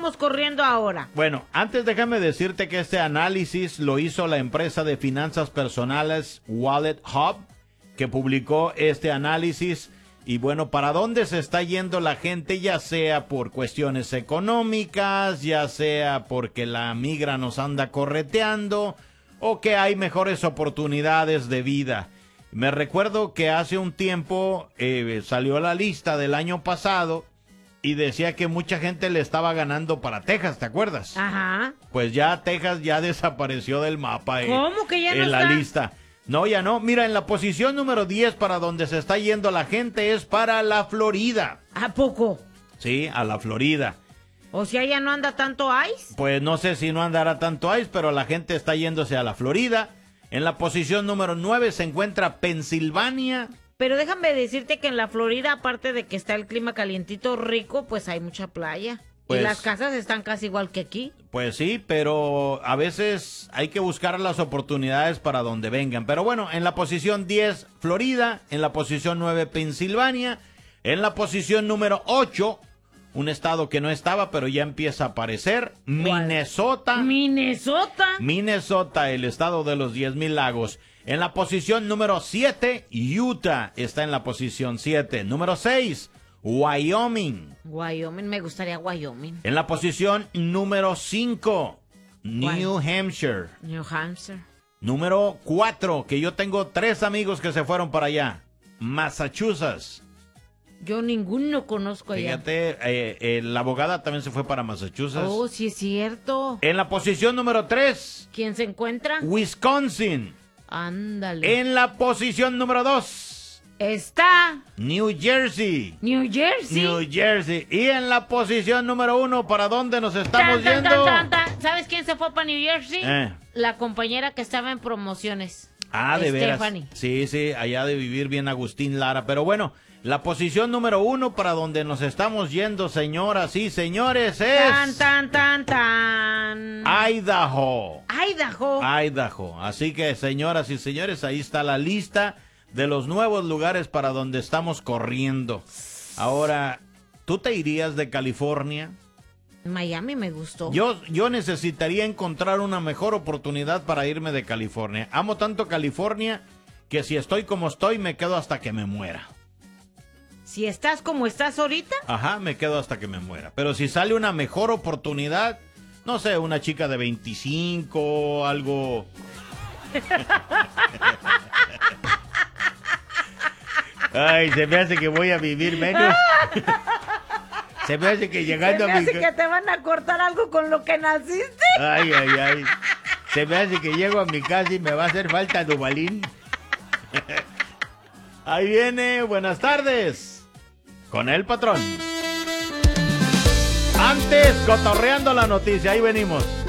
estamos corriendo ahora? Bueno, antes déjame decirte que este análisis lo hizo la empresa de finanzas personales Wallet Hub, que publicó este análisis. Y bueno, ¿para dónde se está yendo la gente? Ya sea por cuestiones económicas, ya sea porque la migra nos anda correteando, o que hay mejores oportunidades de vida. Me recuerdo que hace un tiempo salió la lista del año pasado y decía que mucha gente le estaba ganando para Texas, ¿te acuerdas? Ajá. Pues ya Texas ya desapareció del mapa. ¿Cómo que ya no en la está? lista? No, ya no. Mira, en la posición número 10 para donde se está yendo la gente es para la Florida. ¿A poco? Sí, a la Florida. O sea, ya no anda tanto ice. Pues no sé si no andará tanto ice, pero la gente está yéndose a la Florida. En la posición número 9 se encuentra Pensilvania. Pero déjame decirte que en la Florida, aparte de que está el clima calientito rico, pues hay mucha playa. Pues, y las casas están casi igual que aquí. Pues sí, pero a veces hay que buscar las oportunidades para donde vengan. Pero bueno, en la posición 10, Florida. En la posición 9, Pensilvania. En la posición número 8, un estado que no estaba, pero ya empieza a aparecer, Minnesota. ¿Minnesota? Minnesota, el estado de los 10,000 lagos. En la posición número 7, Utah está en la posición 7. Número 6, Wyoming. Wyoming, me gustaría Wyoming. En la posición número 5, New Hampshire. New Hampshire. Número 4, que yo tengo 3 amigos que se fueron para allá, Massachusetts. Yo ninguno conozco allá. Fíjate, la abogada también se fue para Massachusetts. Oh, sí es cierto. En la posición número 3, ¿Quién se encuentra? Wisconsin. Ándale. En la posición número 2, está New Jersey. New Jersey. New Jersey. Y en la posición número 1, ¿para dónde nos estamos Tan, yendo? ¿Sabes quién se fue para New Jersey? La compañera que estaba en promociones. Ah, de veras. Stephanie. Sí, sí, allá de vivir bien Agustín Lara. Pero bueno, la posición número 1 para donde nos estamos yendo, señoras y señores, es... Tan. Idaho. Idaho. Idaho. Así que, señoras y señores, ahí está la lista de los nuevos lugares para donde estamos corriendo. Ahora, ¿tú te irías de California? Miami me gustó. Yo necesitaría encontrar una mejor oportunidad para irme de California. Amo tanto California que si estoy como estoy me quedo hasta que me muera. Si estás como estás ahorita. Ajá, me quedo hasta que me muera. Pero si sale una mejor oportunidad, no sé, una chica de 25, algo... Ay, se me hace que voy a vivir menos. Se me hace que llegando a mi... Se me hace que te van a cortar algo con lo que naciste. Ay, ay, ay. Se me hace que llego a mi casa y me va a hacer falta Duvalín. Ahí viene, buenas tardes. Con el patrón. Antes, cotorreando la noticia, ahí venimos.